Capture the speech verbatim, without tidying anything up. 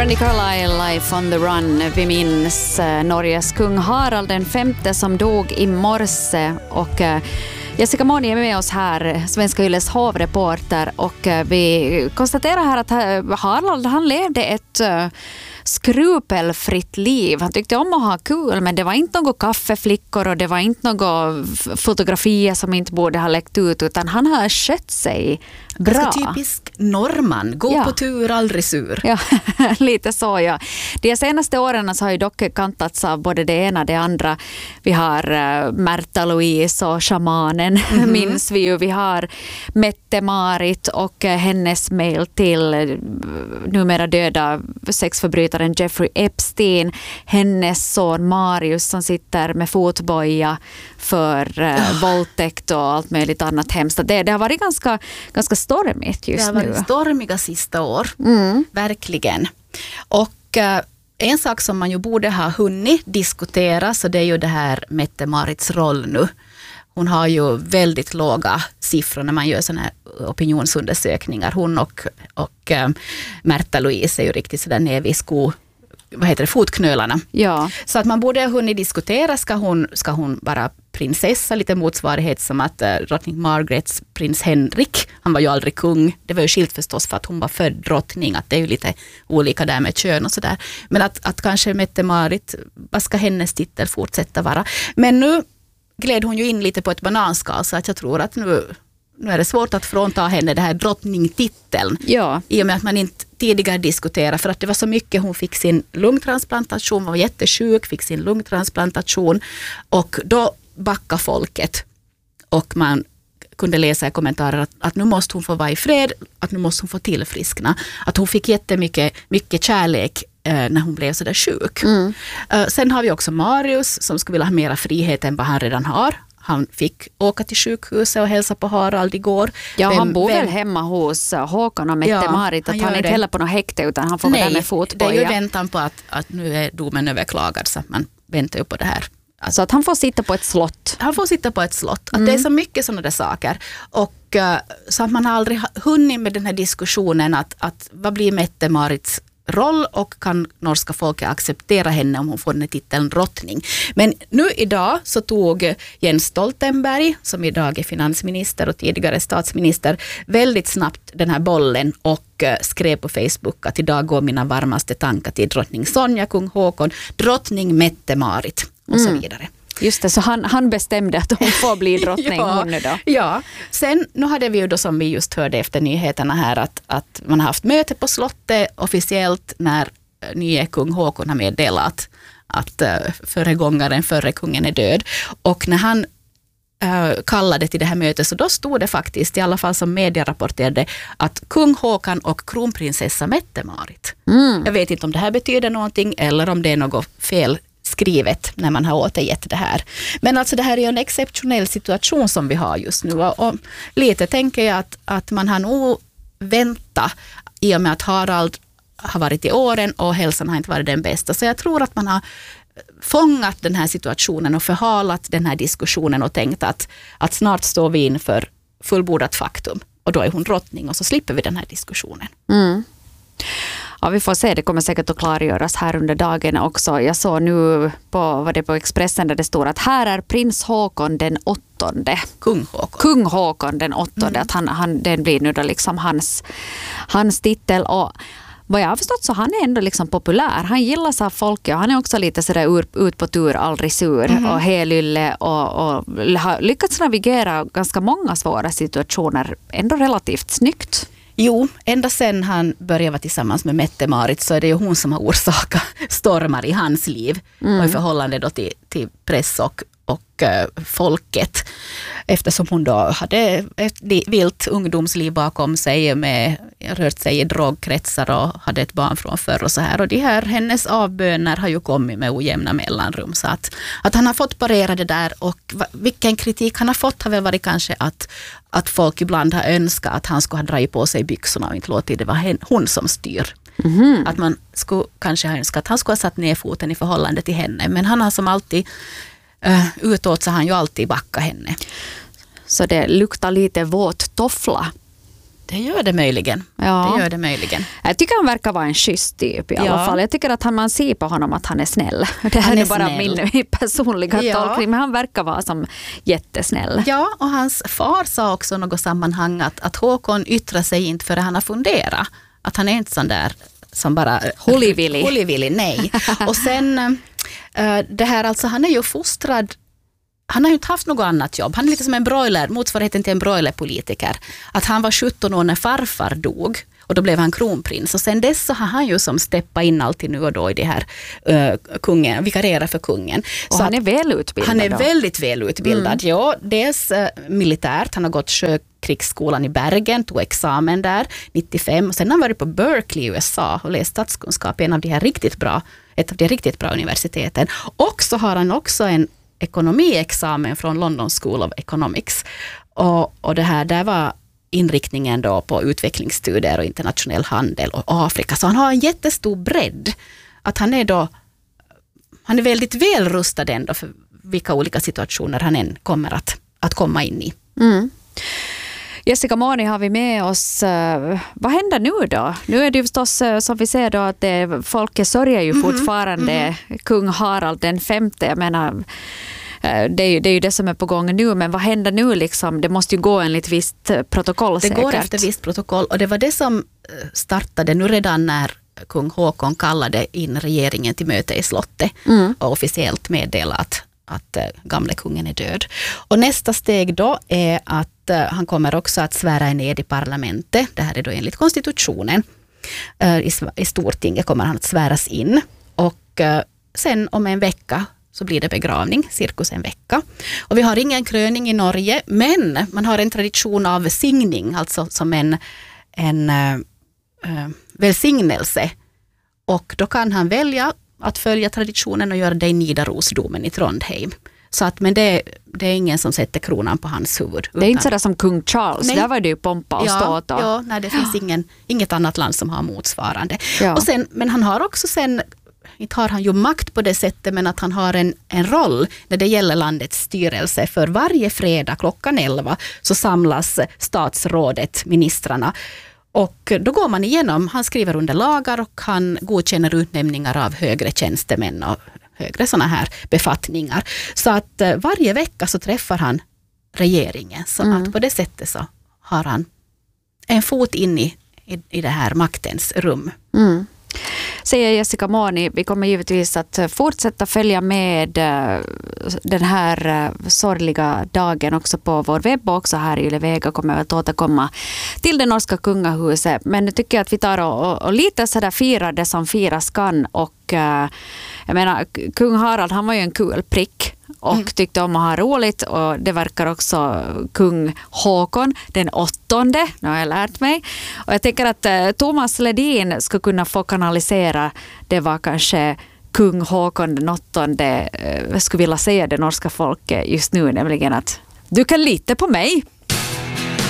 Brandy Carlisle, Life on the Run. Vi minns eh, Norges kung Harald den femte som dog i morse. Och eh, Jessica Moni är med oss här, Svenska Ylles hovreporter. Och eh, vi konstaterar här att eh, Harald, han levde ett eh, skrupelfritt liv. Han tyckte om att ha kul, men det var inte några kaffeflickor och det var inte några fotografier som inte borde ha läckt ut, utan han har skött sig bra. Ganska typisk norrman, gå ja. på tur, aldrig sur. Ja, lite så, ja. De senaste åren så har ju dock kantats av både det ena och det andra. Vi har uh, Märta Louise och shamanen, mm-hmm. minns vi ju. Vi har Mette-Marit och uh, hennes mail till uh, numera döda sexförbrytaren Jeffrey Epstein. Hennes son Marius som sitter med fotboja för uh, oh. våldtäkt och allt möjligt annat hemskt. Det, det har varit ganska, ganska stormigt just nu. Det har varit stormiga sista år, mm. verkligen. Och uh, en sak som man ju borde ha hunnit diskutera, så det är ju det här Mette-Marits roll nu. Hon har ju väldigt låga siffror när man gör såna här opinionsundersökningar. Hon och, och uh, Märta Louise är ju riktigt sådär nere vid sko, vad heter det, fotknölarna. Ja. Så att man borde ha hunnit diskutera, ska hon, ska hon vara prinsessa, lite motsvarighet som att uh, drottning Margarets prins Henrik, han var ju aldrig kung, det var ju skilt förstås för att hon var född drottning, att det är ju lite olika där med kön och sådär. Men att, att kanske Mette-Marit, vad ska hennes titel fortsätta vara? Men nu gled hon ju in lite på ett bananskal, så att jag tror att nu, nu är det svårt att frånta henne det här drottningtiteln. Ja. I och med att man inte tidigare diskuterade, för att det var så mycket, hon fick sin lungtransplantation, var jättesjuk, fick sin lungtransplantation och då backade folket och man kunde läsa i kommentarer att, att nu måste hon få vara i fred, att nu måste hon få tillfriskna, att hon fick jättemycket mycket kärlek eh, när hon blev så där sjuk. Mm. Uh, sen har vi också Marius som skulle vilja ha mera frihet än vad han redan har. Han fick åka till sjukhuset och hälsa på Harald igår. Ja, vem, han bor vem, väl hemma hos Håkan och Mette-Marit, ja, att han inte heller på något häkte, utan han får Nej, vara där med fotboja. det är ju väntan på att, att nu är domen överklagad, så att man väntar ju på det här. Så att han får sitta på ett slott. Han får sitta på ett slott. Att mm. det är så mycket sådana där saker. Och uh, så att man har aldrig hunnit med den här diskussionen att, att vad blir Mette-Marits roll och kan norska folket acceptera henne om hon får den här titeln drottning. Men nu idag så tog Jens Stoltenberg, som idag är finansminister och tidigare statsminister, väldigt snabbt den här bollen och skrev på Facebook att idag går mina varmaste tankar till drottning Sonja, kung Håkon, drottning Mette-Marit och så vidare. Mm. Just det, så han, han bestämde att hon får bli drottning. ja, hon nu då. Ja, sen nu hade vi ju då, som vi just hörde efter nyheterna här, att, att man har haft möte på slottet officiellt när nye kung Håkon har meddelat att uh, föregångaren, förre kungen är död. Och när han uh, kallade till det här mötet, så då stod det faktiskt, i alla fall som media rapporterade, att kung Håkan och kronprinsessa Mette-Marit. Mm. Jag vet inte om det här betyder någonting eller om det är något fel skrivet när man har återgett det här. Men alltså det här är ju en exceptionell situation som vi har just nu, och, och lite tänker jag att, att man har nog väntat i och med att Harald har varit i åren och hälsan har inte varit den bästa. Så jag tror att man har fångat den här situationen och förhalat den här diskussionen och tänkt att, att snart står vi inför fullbordat faktum och då är hon drottning och så slipper vi den här diskussionen. Mm. Ja, vi får se. Det kommer säkert att klargöras här under dagen också. Jag såg nu på, vad det på Expressen där det står att här är prins Håkon den åttonde. Kung Håkon. Kung Håkon den åttonde. Mm. Att han, han, den blir nu då liksom hans, hans titel. Och vad jag har förstått så han är ändå liksom populär. Han gillas av folket och han är också lite sådär ut, ut på tur, aldrig sur mm. och helylle och, och har lyckats navigera ganska många svåra situationer ändå relativt snyggt. Jo, ända sedan han började vara tillsammans med Mette-Marit så är det ju hon som har orsakat stormar i hans liv mm. och i förhållande då till, till press och, och uh, folket. Eftersom hon då hade ett vilt ungdomsliv bakom sig med rört sig i drogkretsar och hade ett barn från förr och så här. Och de här, hennes avböner har ju kommit med ojämna mellanrum. Så att, att han har fått parera det där och vilken kritik han har fått har väl varit kanske att, att folk ibland har önskat att han skulle ha dragit på sig byxorna och inte låtit det vara hon som styr. Mm. Att man skulle kanske ha önskat att han skulle ha satt ner foten i förhållande till henne. Men han har som alltid uh, utåt så har han ju alltid backat henne. Så det luktar lite våt toffla. Det gör det möjligen. Ja. Det gör det möjligen. Jag tycker han verkar vara en schysst typ i alla Ja. fall. Jag tycker att han, man ser på honom att han är snäll. Det här Han är är bara snäll. min personliga Ja. tolkning, men han verkar vara som jättesnäll. Ja, och hans far sa också i något sammanhang att, att Håkon yttrar sig inte för han har funderat. Att han är inte sån där som bara... Hullivillig. Hullivillig, nej. Och sen, äh, det här alltså, han är ju fostrad. Han har ju inte haft något annat jobb. Han är lite som en broiler, motsvarigheten till en broilerpolitiker. Att han var sjutton år när farfar dog. Och då blev han kronprins. Och sen dess så har han ju som steppat in alltid nu och då i det här uh, kungen, vikarierar för kungen. Och så han är välutbildad. Han är då. väldigt välutbildad. Mm. Ja, dels uh, militärt. Han har gått sjökrigsskolan i Bergen, tog examen där nittiofem. Och sen har han varit på Berkeley i U S A och läst statskunskap i en av de här riktigt bra, ett av de riktigt bra universiteten. Och så har han också en ekonomiexamen från London School of Economics. Och, och det här, där var inriktningen då på utvecklingsstudier och internationell handel och Afrika. Så han har en jättestor bredd. Att han är då, han är väldigt väl rustad ändå för vilka olika situationer han än kommer att, att komma in i. Mm. Jessica Moni har vi med oss. Vad händer nu då? Nu är det ju förstås som vi ser då att det, folket sörjer ju fortfarande mm. Mm. kung Harald den femte. Jag menar, det är, ju, det är ju det som är på gång nu, men vad händer nu liksom? Det måste ju gå enligt visst protokoll det säkert. Det går efter visst protokoll och det var det som startade nu redan när kung Håkon kallade in regeringen till möte i slottet mm. och officiellt meddelade att att äh, gamle kungen är död. Och nästa steg då är att äh, han kommer också att svära ned i parlamentet. Det här är då enligt konstitutionen. Äh, i, I Stortinget kommer han att sväras in. Och äh, sen om en vecka så blir det begravning, cirkus en vecka. Och vi har ingen kröning i Norge, men man har en tradition av signing, alltså som en, en äh, äh, välsignelse. Och då kan han välja att följa traditionen och göra det i Nidarosdomen i Trondheim. Så att, men det, det är ingen som sätter kronan på hans huvud. Det är inte sådär som kung Charles, nej. Där var det ju pompa och ja, ståt. Och... Ja, nej, det finns ingen, inget annat land som har motsvarande. Ja. Och sen, men han har också sen, inte har han ju makt på det sättet, men att han har en, en roll när det gäller landets styrelse. För varje fredag klockan elva så samlas statsrådet, ministrarna. Och då går man igenom, han skriver under lagar och han godkänner utnämningar av högre tjänstemän och högre sådana här befattningar. Så att eh, varje vecka så träffar han regeringen. Så mm. att på det sättet så har han en fot in i, i, i det här maktens rum. Mm. Säger Jessica Moni, vi kommer givetvis att fortsätta följa med den här sorgliga dagen också på vår webb och också här i Yle Vega kommer vi att återkomma till det norska kungahuset. Men nu tycker jag att vi tar och, och lite sådär firar det som firas kan och jag menar, kung Harald han var ju en kul prick och mm. tyckte om att ha roligt och det verkar också kung Håkon den åttonde, nu har jag lärt mig. Och jag tänker att eh, Thomas Ledin ska kunna få kanalisera det var kanske kung Håkon den åttonde eh, skulle vilja säga det norska folket just nu, nämligen att du kan lita på mig.